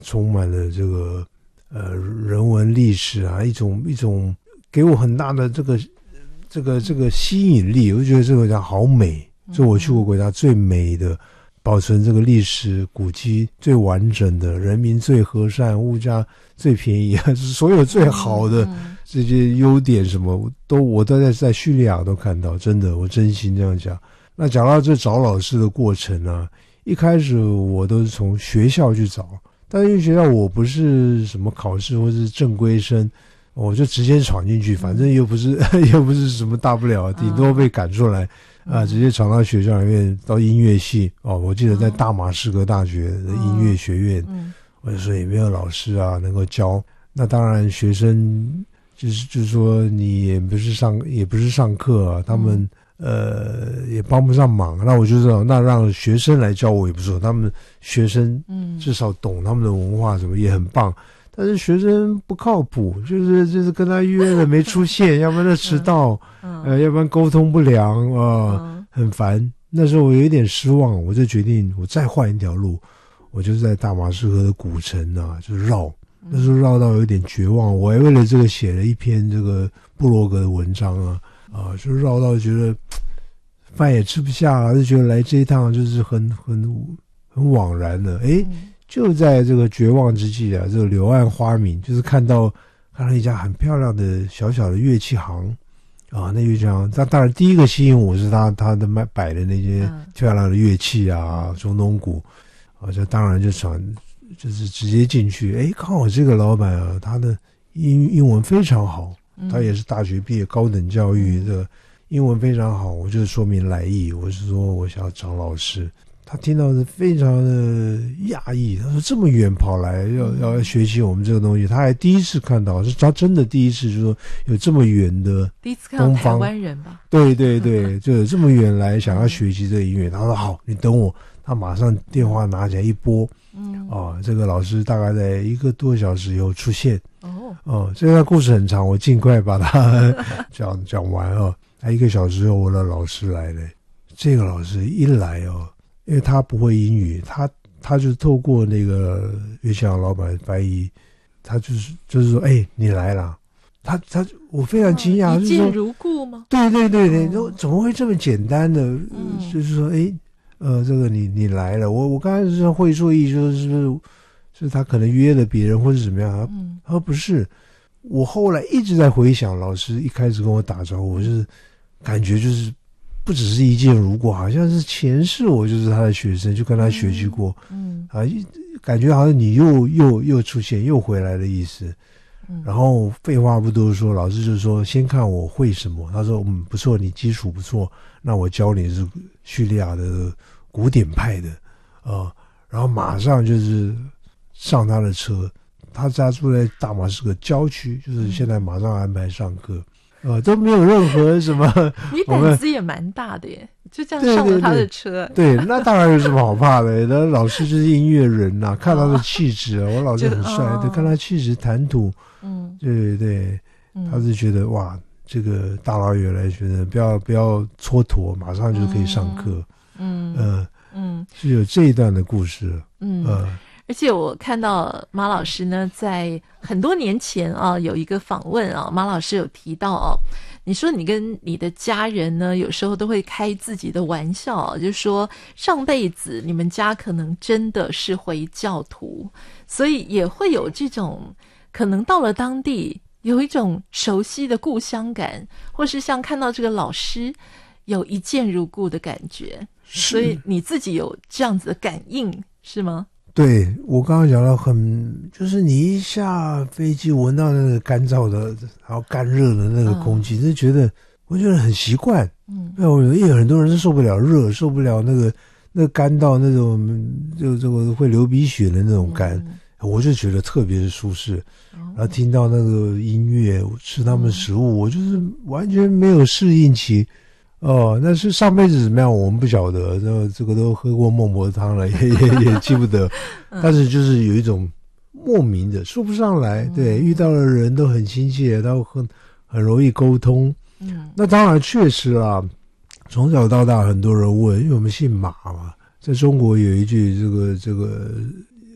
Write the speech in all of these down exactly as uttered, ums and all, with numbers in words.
充满了这个呃人文历史啊，一种一种给我很大的这个这个这个吸引力。我就觉得这个国家好美，是我去过国家最美的，保存这个历史古迹最完整的，人民最和善，物价最便宜，所有最好的这些优点什么都我都在在叙利亚都看到，真的，我真心这样讲。那讲到这找老师的过程啊，一开始我都是从学校去找，但是因为学校我不是什么考试或是正规生，我就直接闯进去，反正又不是又不是什么大不了，顶多被赶出来。啊，直接闯到学校里面，到音乐系哦。我记得在大马士革大学的音乐学院，嗯，我就说也没有老师啊能够教。那当然，学生就是就是说你也不是上也不是上课啊，他们、嗯、呃也帮不上忙。那我就说，那让学生来教我也不错，他们学生至少懂他们的文化什么也很棒。但是学生不靠谱，就是就是跟他约了没出现，要不然就迟到，嗯、呃，要不然沟通不良啊、呃嗯，很烦。那时候我有一点失望，我就决定我再换一条路，我就在大马士革的古城啊，就绕。那时候绕到有点绝望，我还为了这个写了一篇这个部落格的文章啊啊，就绕到觉得饭也吃不下，就觉得来这一趟就是很很很枉然的，诶。嗯就在这个绝望之际啊，这个柳暗花明，就是看到看到一家很漂亮的小小的乐器行啊，那乐器行，那当然第一个吸引我是他他的卖摆的那些漂亮的乐器啊，中东鼓啊，这当然就想就是直接进去，诶，刚好这个老板啊，他的英英文非常好，他也是大学毕业，高等教育，这个英文非常好，我就说明来意，我是说我想要找老师。他听到是非常的讶异，他说这么远跑来要要学习我们这个东西，他还第一次看到，是他真的第一次，就是说有这么远的第一次看到台湾人吧？ 对对对，就有这么远来想要学习这个音乐。他说好，你等我。他马上电话拿起来一拨，嗯，啊，这个老师大概在一个多小时以后出现。哦，哦，这个故事很长，我尽快把它讲讲完哦。他一个小时后，我的老师来了。这个老师一来哦。因为他不会英语，他他就透过那个乐器行老板翻译，他就是就是说，哎、欸，你来了，他他我非常惊讶， 一见如故吗？ 对对对对，哦、怎么会这么简单的？嗯、就是说，哎、欸，呃，这个你你来了，我我刚开始是会注意，说是不是是他可能约了别人或者怎么样？嗯，他说不是，我后来一直在回想，老师一开始跟我打招呼，我就是感觉就是。不只是一见如故，好像是前世我就是他的学生，就跟他学习过，嗯，啊，感觉好像你又又又出现又回来的意思。嗯，然后废话不多说，老师就说先看我会什么。他说嗯不错，你基础不错，那我教你是叙利亚的古典派的啊、呃，然后马上就是上他的车，他家住在大马士革郊区，就是现在马上安排上课。呃，都没有任何什么。 你胆子也蛮大的耶，就这样上了他的车。 对, 对, 对, 对，那当然有什么好怕的？那老师就是音乐人呐、啊，看他的气质啊，我老师很帅，对，看他气质谈吐，嗯，对对，他是觉得哇，这个大老远来，觉得不要不要蹉跎，马上就可以上课。嗯嗯嗯，是有这一段的故事。嗯。呃而且我看到马老师呢，在很多年前啊，有一个访问啊，马老师有提到哦、啊，你说你跟你的家人呢，有时候都会开自己的玩笑、啊，就是说上辈子你们家可能真的是回教徒，所以也会有这种可能到了当地有一种熟悉的故乡感，或是像看到这个老师有一见如故的感觉，所以你自己有这样子的感应是吗？ 对，我刚刚讲到很，就是你一下飞机闻到那个干燥的，然后干热的那个空气，就、嗯、觉得我觉得很习惯。嗯，因为很多人是受不了热，受不了那个那个干到那种就这个会流鼻血的那种干，嗯、我就觉得特别的舒适。嗯、然后听到那个音乐，吃他们的食物，嗯、我就是完全没有适应期。哦，那是上辈子怎么样？我们不晓得，这这个都喝过孟婆汤了，也也也记不得。但是就是有一种莫名的说不上来，对，遇到的人都很亲切，都很很容易沟通。嗯，那当然确实啦，从小到大很多人问，因为我们姓马嘛，在中国有一句这个这个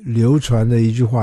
流传的一句话